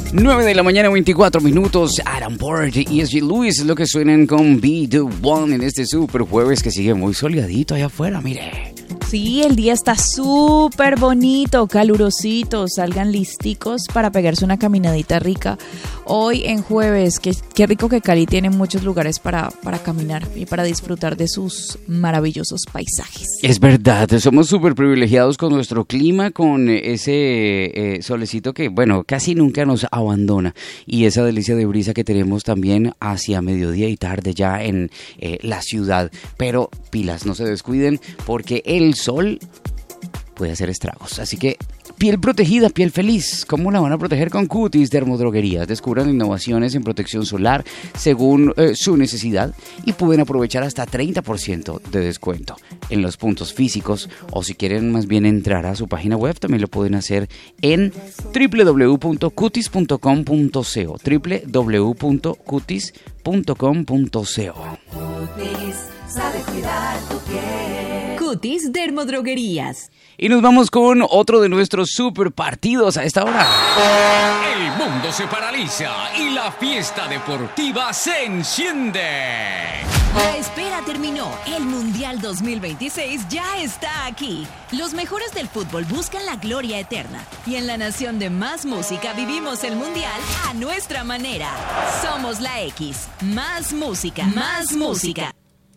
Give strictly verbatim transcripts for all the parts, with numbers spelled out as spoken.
nueve de la mañana, veinticuatro minutos. Adam Port y S G Lewis es lo que suenan con Be The One en este super jueves que sigue muy soleadito allá afuera, mire. Sí, el día está súper bonito, calurosito. Salgan listicos para pegarse una caminadita rica. Hoy en jueves, qué, qué rico que Cali tiene muchos lugares para, para caminar y para disfrutar de sus maravillosos paisajes. Es verdad, somos súper privilegiados con nuestro clima, con ese eh, solecito que, bueno, casi nunca nos abandona. Y esa delicia de brisa que tenemos también hacia mediodía y tarde ya en eh, la ciudad. Pero pilas, no se descuiden porque el sol puede hacer estragos. Así que piel protegida, piel feliz. ¿Cómo la van a proteger? Con Cutis Dermodroguerías. Descubran innovaciones en protección solar según eh, su necesidad y pueden aprovechar hasta treinta por ciento de descuento en los puntos físicos, o si quieren más bien entrar a su página web, también lo pueden hacer en doble u doble u doble u punto cutis punto com punto co, doble u doble u doble u punto cutis punto com punto co. Cutis sabe cuidar tu piel. Cutis Dermodroguerías. Y nos vamos con otro de nuestros super partidos a esta hora. El mundo se paraliza y la fiesta deportiva se enciende. La espera terminó. El Mundial dos mil veintiséis ya está aquí. Los mejores del fútbol buscan la gloria eterna. Y en la nación de más música vivimos el Mundial a nuestra manera. Somos la X. Más música. Más música.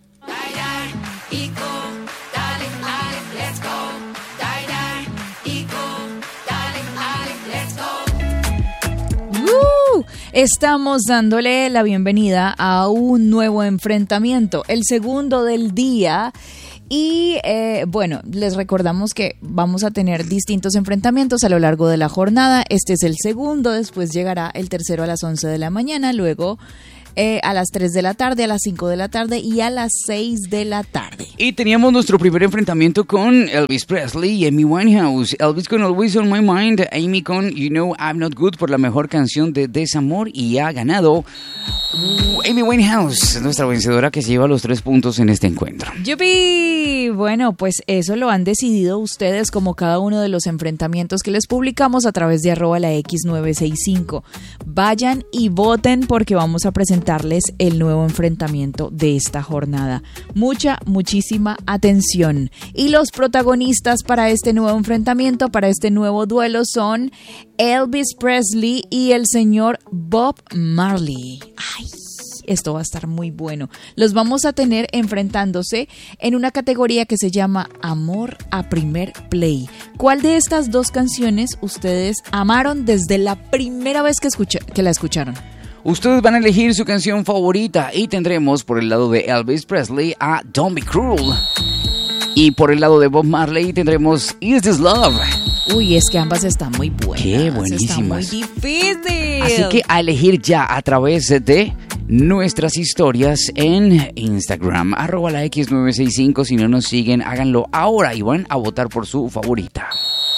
Uh, estamos dándole la bienvenida a un nuevo enfrentamiento, el segundo del día. Y eh, bueno, les recordamos que vamos a tener distintos enfrentamientos a lo largo de la jornada. Este es el segundo, después llegará el tercero a las once de la mañana, luego Eh, a las tres de la tarde, a las cinco de la tarde y a las seis de la tarde. Y teníamos nuestro primer enfrentamiento con Elvis Presley y Amy Winehouse. Elvis con Always On My Mind, Amy con You Know I'm Not Good por la mejor canción de desamor, y ha ganado uh, Amy Winehouse, nuestra vencedora que se lleva los tres puntos en este encuentro. ¡Yupi! Bueno, pues eso lo han decidido ustedes, como cada uno de los enfrentamientos que les publicamos a través de arroba la X nueve seis cinco. Vayan y voten porque vamos a presentar darles el nuevo enfrentamiento de esta jornada. Mucha, muchísima atención. Y los protagonistas para este nuevo enfrentamiento, para este nuevo duelo, son Elvis Presley y el señor Bob Marley. ¡Ay! Esto va a estar muy bueno. Los vamos a tener enfrentándose en una categoría que se llama Amor a Primer Play. ¿Cuál de estas dos canciones ustedes amaron desde la primera vez que, escucha- que la escucharon? Ustedes van a elegir su canción favorita y tendremos por el lado de Elvis Presley a Don't Be Cruel. Y por el lado de Bob Marley tendremos Is This Love. Uy, es que ambas están muy buenas. Qué buenísimas. Está muy difícil. Así que a elegir ya a través de nuestras historias en Instagram, arroba la X nueve seis cinco. Si no nos siguen, háganlo ahora y van a votar por su favorita.